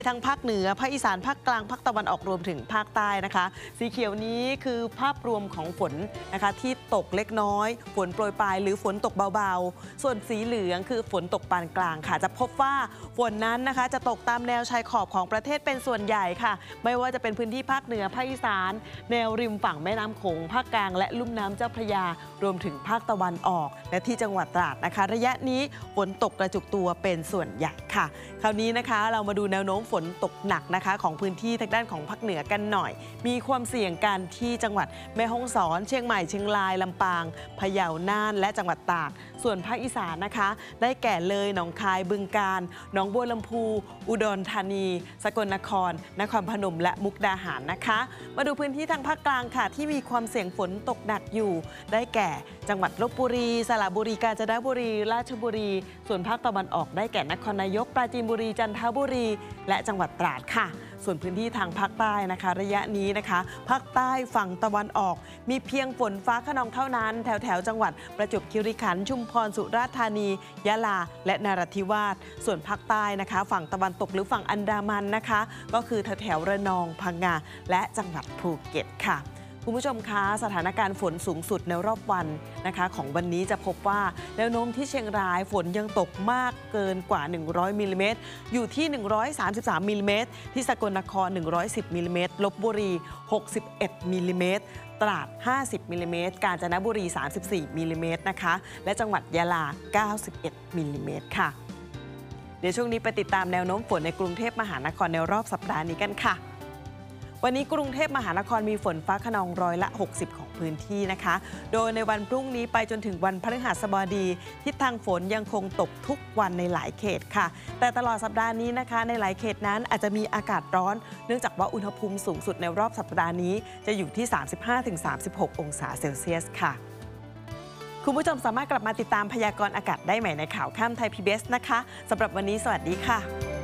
ทั้งภาคเหนือภาคอีสานภาคกลางภาคตะวันออกรวมถึงภาคใต้นะคะสีเขียวนี้คือภาพรวมของฝนนะคะที่ตกเล็กน้อยฝนโปรยปลายหรือฝนตกเบาๆส่วนสีเหลืองคือฝนตกปานกลางค่ะจะพบว่าฝนนั้นนะคะจะตกตามแนวชายขอบของประเทศเป็นส่วนใหญ่ค่ะไม่ว่าจะเป็นพื้นที่ภาคเหนือภาคอีสานแนวริมฝั่งแม่น้ำโขงภาคกลางและลุ่มน้ำเจ้าพระยารวมถึงภาคตะวันออกและที่จังหวัดตราดนะคะระยะนี้ฝนตกกระจุกตัวเป็นส่วนใหญ่ค่ะคราวนี้นะคะเรามาดูแนวโน้มฝนตกหนักนะคะของพื้นที่ทางด้านของภาคเหนือกันหน่อยมีความเสี่ยงกันที่จังหวัดแม่ฮ่องสอนเชียงใหม่เชียงรายลำปางพะเยาน่านและจังหวัดตากส่วนภาคอีสานนะคะได้แก่เลยหนองคายบึงกาฬหนองบัวลำพูอุดรธานีสกลนครนครพนมและมุกดาหารนะคะมาดูพื้นที่ทางภาคกลางค่ะที่มีความเสี่ยงฝนตกหนักอยู่ได้แก่จังหวัดลพบุรีสระบุรีกาญจนบุรีราชบุรีส่วนภาคตะวันออกได้แก่นครนายกปราจีนบุรีจันทบุรีและจังหวัดตราดค่ะส่วนพื้นที่ทางภาคใต้นะคะระยะนี้นะคะภาคใต้ฝั่งตะวันออกมีเพียงฝนฟ้าคะนองเท่านั้นแถวจังหวัดประจวบคีรีขันธ์ชุมพรสุราษฎร์ธานียะลาและนราธิวาสส่วนภาคใต้นะคะฝั่งตะวันตกหรือฝั่งอันดามันนะคะก็คือแถวระนองพังงาและจังหวัดภูเก็ตค่ะคุณผู้ชมคะสถานการณ์ฝนสูงสุดในรอบวันนะคะของวันนี้จะพบว่าแนวโน้มที่เชียงรายฝนยังตกมากเกินกว่า100มิลลิเมตรอยู่ที่133มิลลิเมตรที่สกลนคร110มิลลิเมตรลพบุรี61มิลลิเมตรตราด50มิลลิเมตรกาญจนบุรี34มิลลิเมตรนะคะและจังหวัดยะลา91มิลลิเมตรค่ะเดี๋ยวช่วงนี้ไปติดตามแนวโน้มฝนในกรุงเทพมหานครในรอบสัปดาห์นี้กันค่ะวันนี้กรุงเทพมหานครมีฝนฟ้าคะนอง60%ของพื้นที่นะคะโดยในวันพรุ่งนี้ไปจนถึงวันพฤหัสบดีทิศทางฝนยังคงตกทุกวันในหลายเขตค่ะแต่ตลอดสัปดาห์นี้นะคะในหลายเขตนั้นอาจจะมีอากาศร้อนเนื่องจากว่าอุณหภูมิสูงสุดในรอบสัปดาห์นี้จะอยู่ที่ 35-36 องศาเซลเซียสค่ะคุณผู้ชมสามารถกลับมาติดตามพยากรณ์อากาศได้ใหม่ในข่าวค่ำไทย PBS นะคะสำหรับวันนี้สวัสดีค่ะ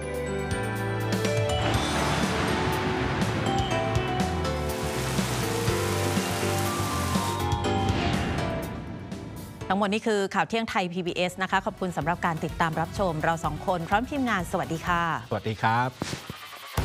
ทั้งหมดนี้คือข่าวเที่ยงไทย PBS นะคะขอบคุณสำหรับการติดตามรับชมเราสองคนพร้อมทีมงานสวัสดีค่ะสวัสดีครับ